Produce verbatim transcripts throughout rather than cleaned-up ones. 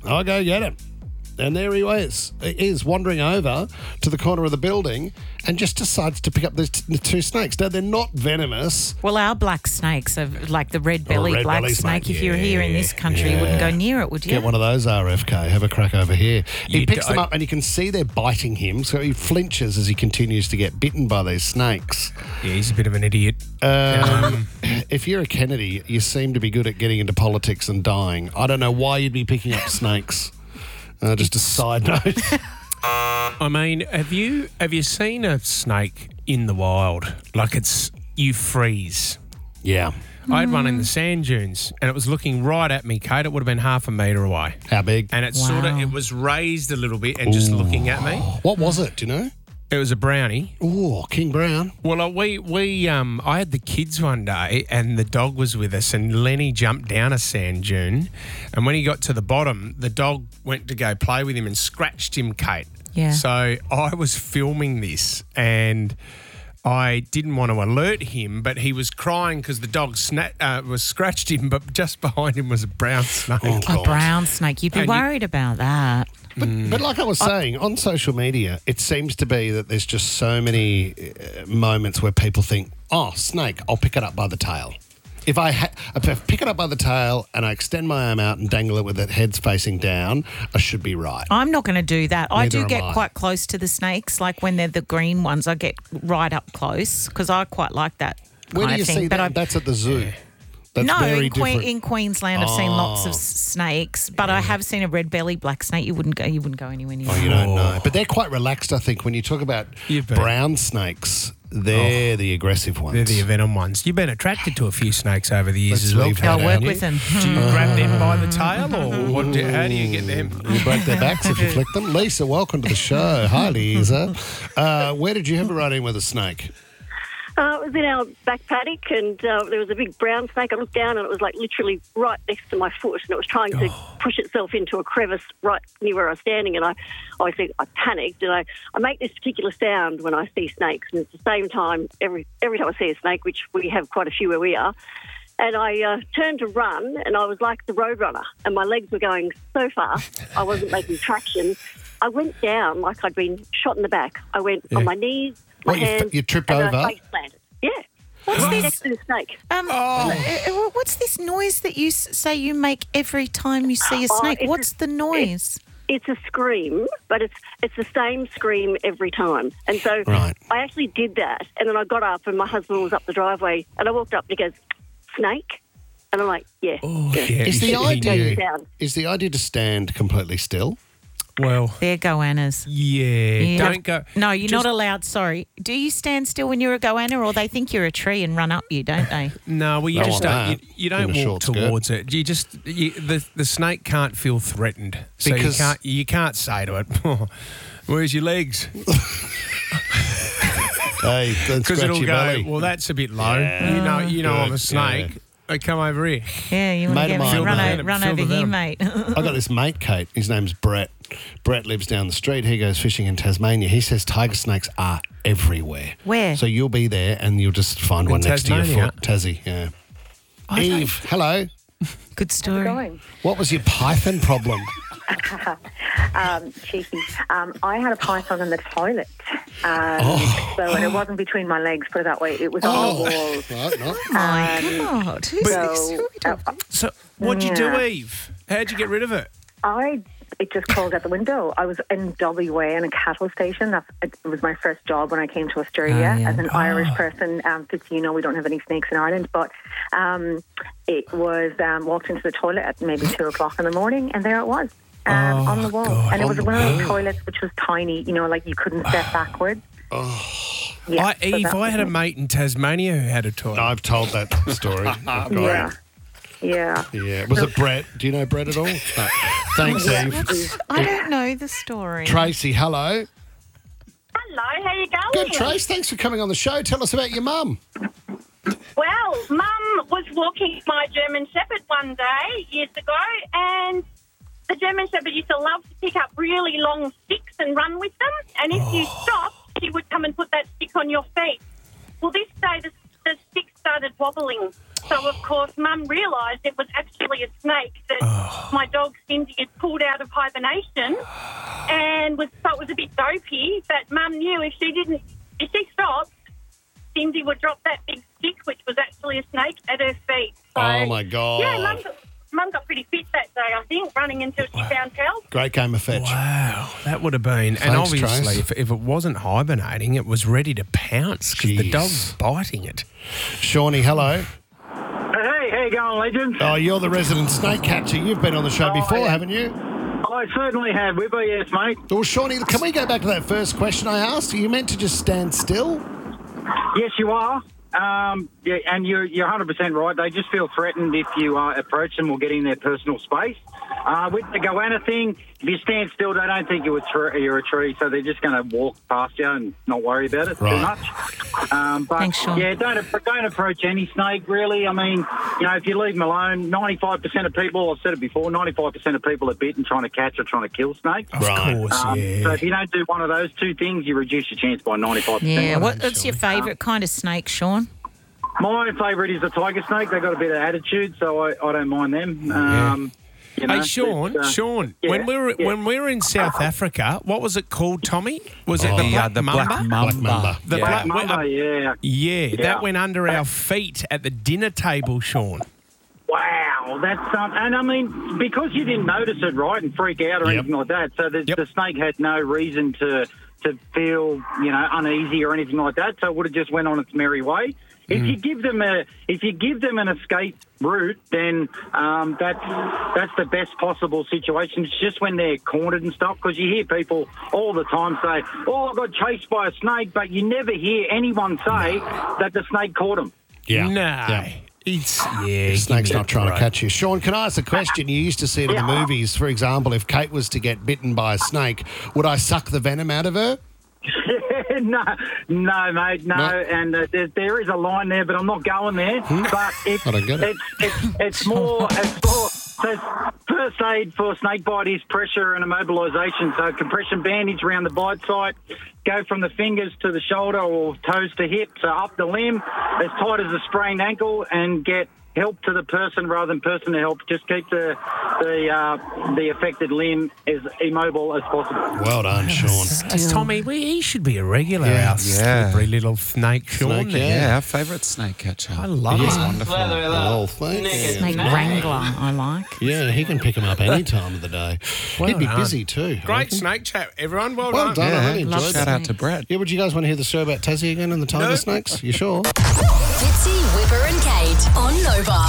I'll go get him. And there he is. He is wandering over to the corner of the building and just decides to pick up the, t- the two snakes. Now, they're not venomous. Well, our black snakes are like the red belly red black belly snake. snake. If you're here in this country, Yeah. you wouldn't go near it, would you? Get one of those, R F K. Have a crack over here. He You picks d- them up and you can see they're biting him, so he flinches as he continues to get bitten by these snakes. Yeah, he's a bit of an idiot. Um, if you're a Kennedy, you seem to be good at getting into politics and dying. I don't know why you'd be picking up snakes. Uh, just a side note. I mean, have you have you seen a snake in the wild? Like it's you freeze. Yeah. I had one in the sand dunes, and it was looking right at me, Kate. It would have been half a metre away, How big? and it sort of Wow. it was raised a little bit and just looking at me. What was it? Do you know? It was a brownie. Oh, King Brown. Well, uh, we we um, I had the kids one day, and the dog was with us, and Lenny jumped down a sand dune, and when he got to the bottom, the dog went to go play with him and scratched him, Kate. Yeah. So I was filming this, and I didn't want to alert him, but he was crying because the dog sna- uh, was scratched him, but just behind him was a brown snake. Oh, A God. brown snake. You'd be And you- worried about that. But, but like I was saying, on social media, it seems to be that there's just so many uh, moments where people think, oh, snake, I'll pick it up by the tail. If I, ha- if I pick it up by the tail and I extend my arm out and dangle it with it heads facing down, I should be right. I'm not going to do that. I Neither do am get I. quite close to the snakes, like when they're the green ones. I get right up close because I quite like that Where kind do you of thing. see but that? I, That's at the zoo. That's no, very in, que- different. in Queensland, I've seen lots Oh. of s- snakes, but I have seen a red belly black snake. You wouldn't go. You wouldn't go anywhere near. Oh, you don't know. But they're quite relaxed, I think. When you talk about You've been- brown snakes, they're the aggressive ones. They're the venom ones. You've been attracted to a few snakes over the years Let's as well, leave Kate, that I'll work haven't you? with them. Do you grab them by the tail, or what do, how do you get them? You break their backs if you flick them. Lisa, welcome to the show. Hi, Lisa. Uh, where did you ever run in with a snake? Uh, it was in our back paddock, and uh, there was a big brown snake. I looked down, and it was like literally right next to my foot, and it was trying to push itself into a crevice right near where I was standing. And I, obviously, I panicked, and I, I make this particular sound when I see snakes, and at the same time, every every time I see a snake, which we have quite a few where we are, and I uh, turned to run, and I was like the roadrunner, and my legs were going so fast, I wasn't making traction. I went down like I'd been shot in the back. I went on my knees. My What, you f- hands, you tripped and over? I face planted. Yeah. What's Right this? next to the snake. Um, uh, uh, what's this noise that you s- say you make every time you see a Oh, snake? it's What's a- the noise? It's a scream, but it's it's the same scream every time. And so Right. I actually did that, and then I got up, and my husband was up the driveway, and I walked up, and he goes, "Snake," and I'm like, "Yeah." Oh, yeah. yeah. Is the he- he idea knew. Down. is the idea to stand completely still? Well, They're goannas. yeah, You don't have- go. No, you're just- not allowed. Sorry. Do you stand still when you're a goanna, or they think you're a tree and run up you, don't they? No, well, you Don't just want don't. that You, you in don't a walk short skirt. towards it. You just you, the the snake can't feel threatened, so Because- you can't you can't say to it, "Where's your legs?" Hey, don't Because scratch it'll your go. belly. Well, that's a bit low. You know, you know, I'm a Good, snake. yeah. They come over here. Yeah, you want Mate to of get mine, run, mate. o- run Feel over the here, venom. mate. I got this mate, Kate. His name's Brett. Brett lives down the street. He goes fishing in Tasmania. He says tiger snakes are everywhere. Where? So you'll be there and you'll just find In one next to your Tasmania? foot. Tassie, yeah. Eve, hello. Good story. Going. What was your python problem? Um, cheeky. Um, I had a python in the toilet. Um, Oh. So, and it wasn't between my legs, put it that way. It was on the wall. Right, no. My God. Who's this? So, uh, So, what'd you do, Yeah. Eve? How'd you get rid of it? I it just crawled out the window. I was in W A in a cattle station. That it was my first job when I came to Australia Oh, yeah. as an Irish person. Um, just so you know, we don't have any snakes in Ireland, but um, it was um, walked into the toilet at maybe two o'clock in the morning, and there it was. Um, Oh, on the wall, God. and it was On the one of wall. those toilets which was tiny. You know, like you couldn't step backwards. Yeah, I, so Eve, that I was had a it. mate in Tasmania who had a toilet. I've told that story. Yeah, yeah. Yeah. Was it Brett? Do you know Brett at all? No. Thanks, Eve. I don't know the story. Tracy, hello. Hello, how you going? Good, Trace. Thanks for coming on the show. Tell us about your mum. Well, Mum was walking my German Shepherd one day years ago, and the German Shepherd used to love to pick up really long sticks and run with them. And if you stopped, he would come and put that stick on your feet. Well, this day the, the stick started wobbling. So, of course, Mum realised it was actually a snake that oh. my dog Cindy had pulled out of hibernation and was thought was a bit dopey. But Mum knew if she didn't, if she stopped, Cindy would drop that big stick, which was actually a snake, at her feet. So, oh, my God. Yeah, Mum got, Mum got pretty fit that day, I think, running until she found help. Great game of fetch. Wow, that would have been. Thanks, and obviously, Trace. if, if it wasn't hibernating, it was ready to pounce because the Jeez. dog's biting it. Shawnee, hello. Hey, how you going, legend? Oh, you're the resident snake catcher. You've been on the show Oh, before, yeah. haven't you? I certainly have, Wibber, yes, mate. Well, Shawnee, can we go back to that first question I asked? Are you meant to just stand still? Yes, you are. Um, yeah, and you're, you're one hundred percent right. They just feel threatened if you uh, approach them or get in their personal space. Uh, with the goanna thing, if you stand still, they don't think you're a, tr- you're a tree, so they're just going to walk past you and not worry about it Right. too much. Um, but, Thanks, Sean. yeah, don't, don't approach any snake, really. I mean, you know, if you leave them alone, ninety-five percent of people, I've said it before, ninety-five percent of people are bitten trying to catch or trying to kill snakes. Of Right. course, Um, yeah. So if you don't do one of those two things, you reduce your chance by ninety-five percent. Yeah. What, what's your favourite kind of snake, Sean? My favourite is the tiger snake. They've got a bit of attitude, so I, I don't mind them. Um, you know, Hey, Sean, but, uh, Sean, yeah, when we were yeah. when we were in South Africa, what was it called, Tommy? Was it Oh, the the, black uh, the mamba? black Black mamba. mamba. The Yeah. black- Mamba, uh, yeah. yeah, Yeah. that went under our feet at the dinner table, Sean. Wow, that's um, and I mean because you didn't notice it, right, and freak out or Yep. anything like that. So the, Yep. the snake had no reason to to feel, you know, uneasy or anything like that. So it would have just went on its merry way. If you give them a, if you give them an escape route, then um, that's that's the best possible situation. It's just when they're cornered and stuff, because you hear people all the time say, "Oh, I got chased by a snake," but you never hear anyone say that the snake caught them. Yeah. No. Yeah. It's, yeah. The give snake's me a not trying break. to catch you. Sean, can I ask a question? You used to see it in the Yeah. movies. For example, if Kate was to get bitten by a snake, would I suck the venom out of her? no, no, mate, no. No. And uh, there, there is a line there, but I'm not going there. But it's, I don't get it. it's, it's, it's more, it's more, so first aid for snake bite is pressure and immobilisation. So compression bandage around the bite site, go from the fingers to the shoulder or toes to hip, so up the limb, as tight as a sprained ankle, and get help to the person rather than person to help. Just keep the the uh, the affected limb as immobile as possible. Well done, Sean. As Tommy, we, he should be a regular, Yeah. our Yeah. slippery little snake, Sean. Snake, there. Yeah, our favourite snake catcher. I love He's it. wonderful. Oh, thank you. Snake wrangler, I like. Yeah, he can pick him up any time of the day. Well He'd be done. busy too. I Great reckon. snake chat, everyone. Well, Well done. done. I Yeah, really Love enjoyed Shout that. out to Brett. Yeah, would you guys want to hear the story about Tassie again and the tiger No. snakes? You sure? Fitzy, Whipper and Kate on Nova.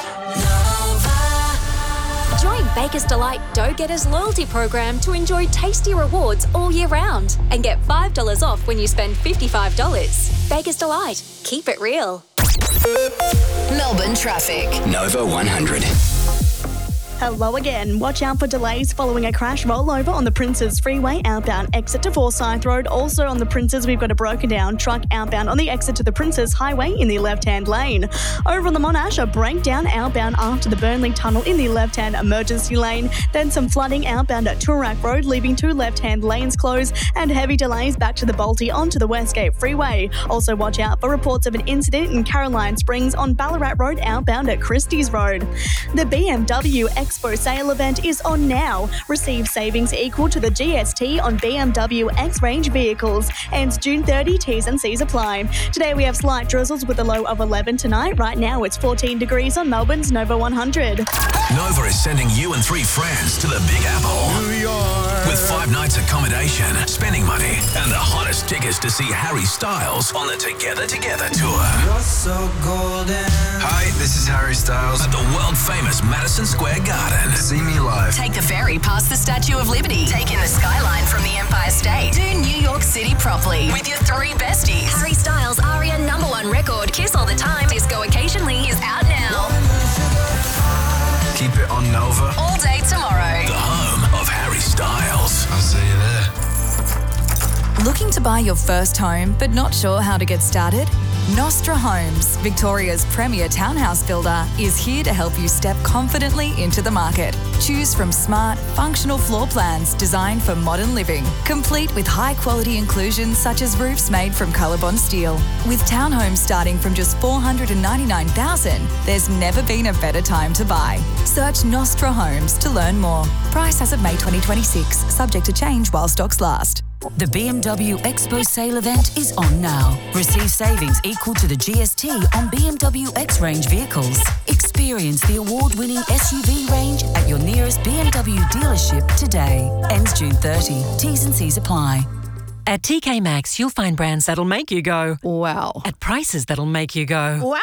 Join Baker's Delight Dough Getters loyalty program to enjoy tasty rewards all year round and get five dollars off when you spend fifty-five dollars. Baker's Delight. Keep it real. Melbourne traffic. Nova one hundred. Hello again. Watch out for delays following a crash rollover on the Princes Freeway outbound exit to Forsyth Road. Also on the Princes, we've got a broken down truck outbound on the exit to the Princes Highway in the left-hand lane. Over on the Monash, a breakdown outbound after the Burnley Tunnel in the left-hand emergency lane. Then some flooding outbound at Toorak Road, leaving two left-hand lanes closed, and heavy delays back to the Balti onto the Westgate Freeway. Also watch out for reports of an incident in Caroline Springs on Ballarat Road outbound at Christie's Road. The B M W Expo sale event is on now. Receive savings equal to the G S T on B M W X-Range vehicles. Ends June thirtieth, T's and C's apply. Today we have slight drizzles with a low of eleven tonight. Right now it's fourteen degrees on Melbourne's Nova one hundred. Nova is sending you and three friends to the Big Apple. New York. With five nights accommodation, spending money, and the hottest tickets to see Harry Styles on the Together Together tour. You're so golden. Hi, this is Harry Styles at the world-famous Madison Square Garden. See me live. Take the ferry past the Statue of Liberty. Take in the skyline from the Empire State. Do New York City properly with your three besties. Harry Styles' Aria number one record, Kiss All the Time, Disco Occasionally, is out now. Keep it on Nova. All day tomorrow. The home of Harry Styles. I'll see you there. Looking to buy your first home but not sure how to get started? Nostra Homes, Victoria's premier townhouse builder, is here to help you step confidently into the market. Choose from smart, functional floor plans designed for modern living, complete with high-quality inclusions such as roofs made from Colorbond steel. With townhomes starting from just four hundred ninety-nine thousand dollars, there's never been a better time to buy. Search Nostra Homes to learn more. Price as of May twenty twenty-six, subject to change while stocks last. The B M W Expo sale event is on now. Receive savings equal to the G S T on B M W X-Range vehicles. Experience the award-winning S U V range at your nearest B M W dealership today. Ends June thirtieth. T's and C's apply. At T K Maxx, you'll find brands that'll make you go, wow. At prices that'll make you go, wow.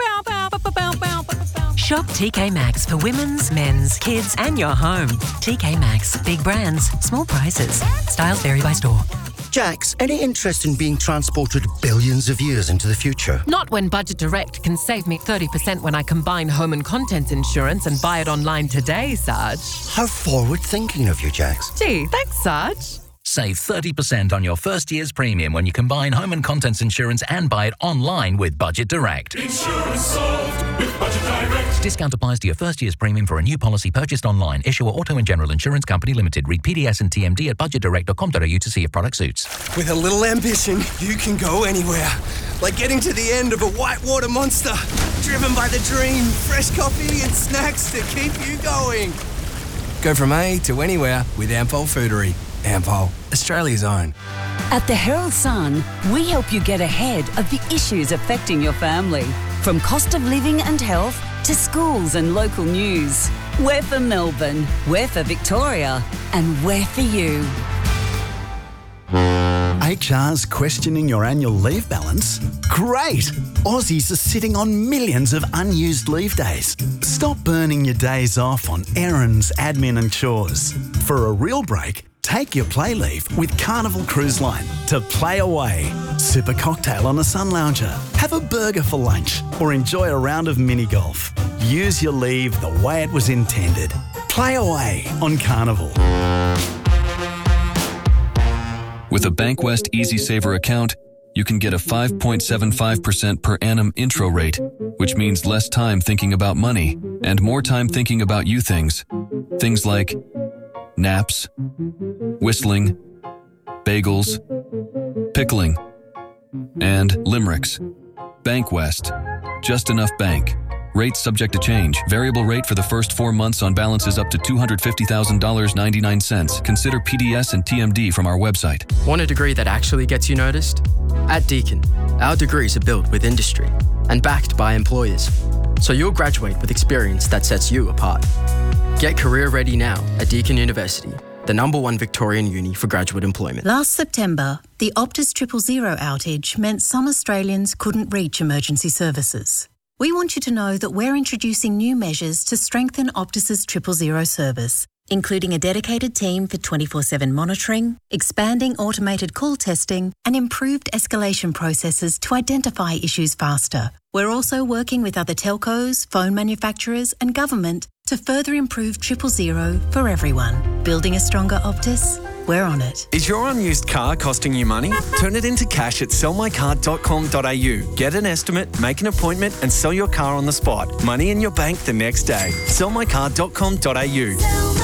Shop T K Maxx for women's, men's, kids, and your home. T K Maxx. Big brands, small prices. Styles vary by store. Jax, any interest in being transported billions of years into the future? Not when Budget Direct can save me thirty percent when I combine home and contents insurance and buy it online today, Sarge. How forward-thinking of you, Jax. Gee, thanks, Sarge. Save thirty percent on your first year's premium when you combine home and contents insurance and buy it online with Budget Direct. Insurance solved with Budget Direct. Discount applies to your first year's premium for a new policy purchased online. Issuer Auto and General Insurance Company Limited. Read P D S and T M D at budget direct dot com dot a u to see if product suits. With a little ambition, you can go anywhere. Like getting to the end of a whitewater monster. Driven by the dream. Fresh coffee and snacks to keep you going. Go from A to anywhere with Ampol Foodery. Ampol, Australia's own. At the Herald Sun, we help you get ahead of the issues affecting your family. From cost of living and health to schools and local news. We're for Melbourne, we're for Victoria, and we're for you. H R's questioning your annual leave balance? Great! Aussies are sitting on millions of unused leave days. Stop burning your days off on errands, admin and chores. For a real break, take your play leave with Carnival Cruise Line to play away. Sip a cocktail on a sun lounger, have a burger for lunch, or enjoy a round of mini golf. Use your leave the way it was intended. Play away on Carnival. With a Bankwest EasySaver account, you can get a five point seven five percent per annum intro rate, which means less time thinking about money and more time thinking about you things. Things like naps, whistling, bagels, pickling, and limericks. Bankwest. Just enough bank. Rates subject to change. Variable rate for the first four months on balances up to two hundred fifty thousand dollars and ninety-nine cents. Consider P D S and T M D from our website. Want a degree that actually gets you noticed? At Deakin, our degrees are built with industry and backed by employers. So you'll graduate with experience that sets you apart. Get career ready now at Deakin University, the number one Victorian uni for graduate employment. Last September, the Optus Triple Zero outage meant some Australians couldn't reach emergency services. We want you to know that we're introducing new measures to strengthen Optus's Triple Zero service, including a dedicated team for twenty-four seven monitoring, expanding automated call testing, and improved escalation processes to identify issues faster. We're also working with other telcos, phone manufacturers, and government to further improve Triple Zero for everyone. Building a stronger Optus? We're on it. Is your unused car costing you money? Turn it into cash at sell my car dot com dot a u. Get an estimate, make an appointment, and sell your car on the spot. Money in your bank the next day. sell my car dot com dot a u.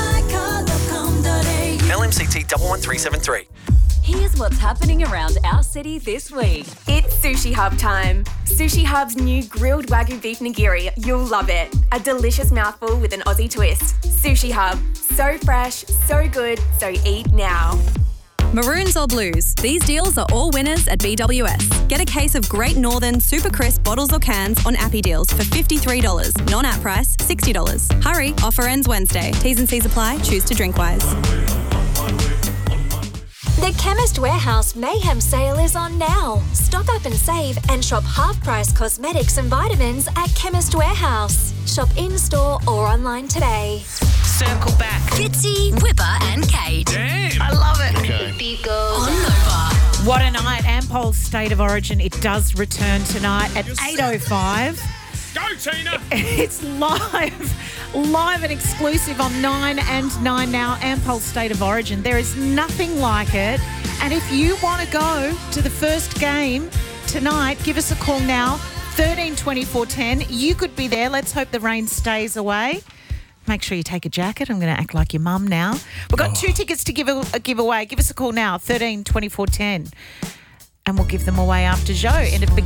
L M C T one one three seven three. Here's what's happening around our city this week. It's Sushi Hub time. Sushi Hub's new grilled Wagyu beef nigiri. You'll love it. A delicious mouthful with an Aussie twist. Sushi Hub. So fresh, so good, so eat now. Maroons or blues, these deals are all winners at B W S. Get a case of Great Northern Super Crisp bottles or cans on Appy Deals for fifty-three dollars. Non-app price, sixty dollars. Hurry, offer ends Wednesday. T's and C's apply. Choose to drink wise. The Chemist Warehouse Mayhem sale is on now. Stock up and save and shop half-price cosmetics and vitamins at Chemist Warehouse. Shop in-store or online today. Circle back. Fitzy, Whipper and Kate. Damn. I love it. Okay. On Nova. What a night. Ampol's State of Origin. It does return tonight at eight oh five. Go, Tina! It's live, live and exclusive on nine and nine now, Ampol's State of Origin. There is nothing like it. And if you want to go to the first game tonight, give us a call now, thirteen twenty-four ten. You could be there. Let's hope the rain stays away. Make sure you take a jacket. I'm going to act like your mum now. We've got oh. two tickets to give a, a give away. Give us a call now, thirteen twenty-four ten, and we'll give them away after Joe. And it